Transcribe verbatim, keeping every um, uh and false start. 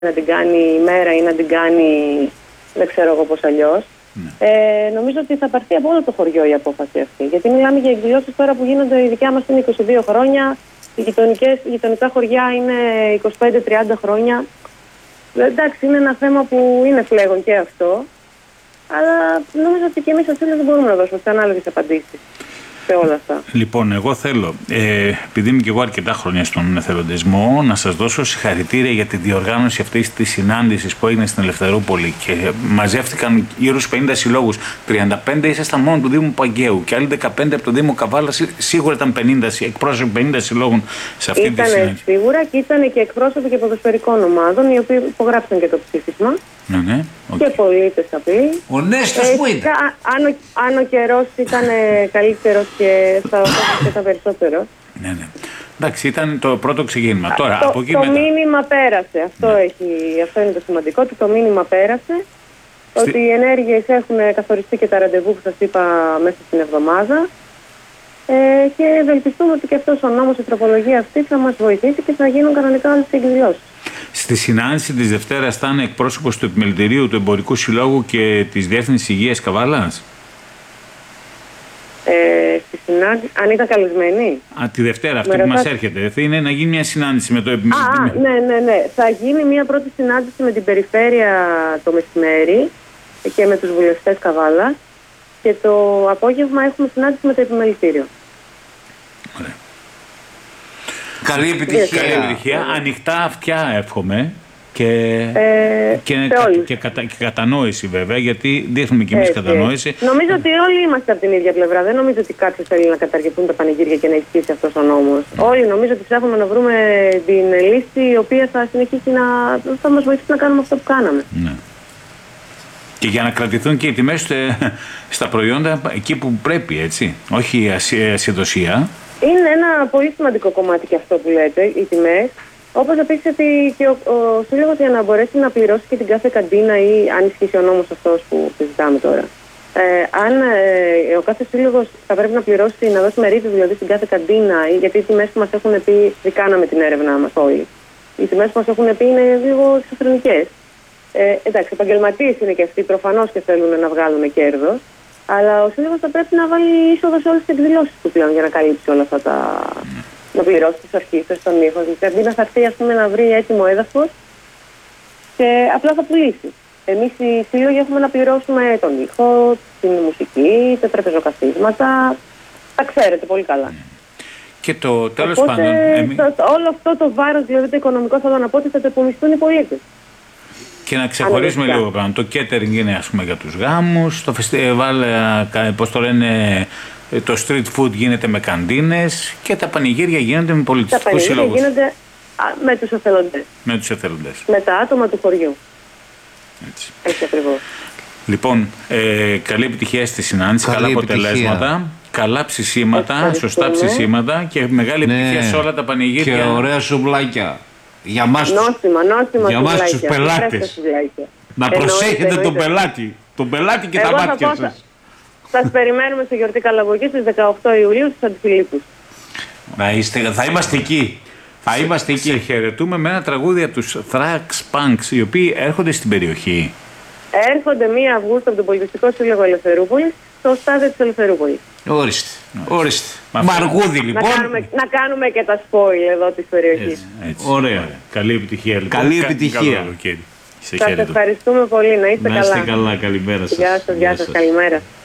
να την κάνει ημέρα ή να την κάνει δεν ξέρω εγώ πώς αλλιώς. Ναι. Ε, νομίζω ότι θα πάρθει από όλο το χωριό η απόφαση αυτή. Γιατί μιλάμε για εκδηλώσεις τώρα που γίνονται, η δικιά μας είναι είκοσι δύο χρόνια, οι γειτονικά χωριά είναι είκοσι πέντε τριάντα χρόνια. Εντάξει, είναι ένα θέμα που είναι φλέγον και αυτό, αλλά νομίζω ότι και εμείς ως φίλοι δεν μπορούμε να δώσουμε τις ανάλογες απαντήσεις σε όλα αυτά. Λοιπόν, εγώ θέλω, ε, επειδή είμαι και εγώ αρκετά χρόνια στον εθελοντισμό, να σας δώσω συγχαρητήρια για τη διοργάνωση αυτής της συνάντησης που έγινε στην Ελευθερούπολη και μαζεύτηκαν γύρω στους πενήντα συλλόγους. τριάντα πέντε ήσασταν μόνο του Δήμου Παγκαίου και άλλοι δεκαπέντε από το Δήμο Καβάλα. Σίγουρα ήταν πενήντα, εκπρόσωποι πενήντα συλλόγων σε αυτή ήτανε τη συνάντηση. Σίγουρα και ήταν και εκπρόσωποι και ποδοσφαιρικών ομάδων, οι οποίοι υπογράψαν και το ψήφισμα. Ναι, ναι. Okay. Και πολίτες απλοί. Ο Νέστος ε, που ήταν. Αν ο, αν ο καιρός ήταν καλύτερος και θα δώσω τα περισσότερο. Ναι, ναι. Εντάξει, ήταν το πρώτο ξεκίνημα. Τώρα, το, από εκεί το μετά... μήνυμα πέρασε. Αυτό, ναι. έχει, αυτό είναι το σημαντικό, ότι το μήνυμα πέρασε. Στη... Ότι οι ενέργειες έχουν καθοριστεί και τα ραντεβού που σας είπα μέσα στην εβδομάδα. Ε, και ευελπιστούμε ότι και αυτός ο νόμος, η τροπολογία αυτή θα μας βοηθήσει και θα γίνουν κανονικά όλες τις εκδηλώσεις. Στη συνάντηση της Δευτέρας ήταν εκπρόσωπος του Επιμελητηρίου, του Εμπορικού Συλλόγου και της Διεύθυνσης Υγείας Καβάλας. Ε, στη συνάντηση, αν ήταν καλεσμένοι. Α, τη Δευτέρα αυτή που μας έρχεται. Είναι να γίνει μια συνάντηση με το Επιμελητήριο. Α, ναι, ναι, ναι. Θα γίνει μια πρώτη συνάντηση με την Περιφέρεια το μεσημέρι και με τους βουλευτές Καβάλας. Και το απόγευμα έχουμε συνάντηση με το Επιμελητήριο. Ωραία. Καλή επιτυχία. Καλή επιτυχία. Ανοιχτά αυτιά εύχομαι και, ε, και, και, και, κατα, και κατανόηση βέβαια, γιατί δείχνουμε κι εμείς ε, κατανόηση. Νομίζω ότι όλοι είμαστε από την ίδια πλευρά. Δεν νομίζω ότι κάποιος θέλει να καταργηθούν τα πανηγύρια και να ισχύσει αυτός ο νόμος. Mm. Όλοι νομίζω ότι ψάχνουμε να βρούμε την λύση η οποία θα συνεχίσει να θα μας βοηθήσει να κάνουμε αυτό που κάναμε. Ναι. Και για να κρατηθούν και οι τιμές στα προϊόντα εκεί που πρέπει, έτσι, όχι ασυδοσία. Είναι ένα πολύ σημαντικό κομμάτι και αυτό που λέτε, οι τιμές. Όπως επίσης ότι και ο, ο Σύλλογος για να μπορέσει να πληρώσει και την κάθε καντίνα ή αν ισχύσει ο νόμος αυτός που συζητάμε τώρα. Ε, αν ε, ο κάθε σύλλογος θα πρέπει να πληρώσει, να δώσει μερίδιο δηλαδή στην κάθε καντίνα, ή, γιατί οι τιμές που μας έχουν πει, δεν κάναμε την έρευνά μας όλοι. Οι τιμές που μας έχουν πει είναι λίγο εξωφρενικές. Ε, εντάξει, επαγγελματίες είναι και αυτοί, προφανώς και θέλουν να βγάλουν κέρδος. Αλλά ο Σύλλογος θα πρέπει να βάλει είσοδο σε όλες τις εκδηλώσεις του πλέον για να καλύψει όλα αυτά τα. Mm. να πληρώσει τις αρχίδες, τον ήχο. Δηλαδή, αντί να θα έρθει ας πούμε, να βρει έτοιμο έδαφος και απλά θα πουλήσει. Εμείς οι σύλλογοι έχουμε να πληρώσουμε τον ήχο, την μουσική, τα τραπεζοκαθίσματα. Τα ξέρετε πολύ καλά. Και το τέλος Οπότε, πάντων. Εμείς... το, όλο αυτό το βάρος, δηλαδή το οικονομικό, θέλω να πω ότι θα το επομισθούν οι πολίτες. Και να ξεχωρίσουμε λίγο πράγμα. Το catering είναι ας πούμε για τους γάμους, το φεστιβάλ, πώς το λένε, το street food γίνεται με καντίνες και τα πανηγύρια γίνονται με πολιτιστικούς συλλόγους. Τα πανηγύρια γίνονται με τους εθελοντές. Με τους εθελοντές. Με τα άτομα του χωριού. Έτσι. Έτσι ακριβώς. Λοιπόν, ε, καλή επιτυχία στη συνάντηση, καλή καλά αποτελέσματα, επιτυχία. Καλά ψησίματα, σωστά ψησίματα και μεγάλη ναι. επιτυχία σε όλα τα πανηγύρια. Και ωραία σουβλάκια. Για μας νόστιμα, νόστιμα για μας τους πελάτες. Να προσέχετε εννοείται, τον πελάτη. Τον πελάτη και εγώ τα μάτια σας. σας. Σας περιμένουμε στη γιορτή Καλαβοκής στις δεκαοκτώ Ιουλίου στους Αντιφιλίππους. Να είστε, θα είμαστε εκεί. Θα είμαστε εκεί. Σε χαιρετούμε με ένα τραγούδι από τους Thrax Punks, οι οποίοι έρχονται στην περιοχή. Έρχονται μία Αυγούστου από τον Πολιτιστικό Σύλλογο Ελευθερούπολης στο στάδιο της Ελευθερούπολης. Ορίστε, ορίστε. Μαργούδι λοιπόν. Να κάνουμε, να κάνουμε και τα spoil εδώ της περιοχής. Έτσι, έτσι. Ωραία. Ωραία. Καλή επιτυχία λοιπόν. Καλή επιτυχία. Κα, σας ευχαριστούμε πολύ. Να είστε να καλά. Να είστε καλά. Καλημέρα σας. Γεια σας, γεια σας. Καλημέρα.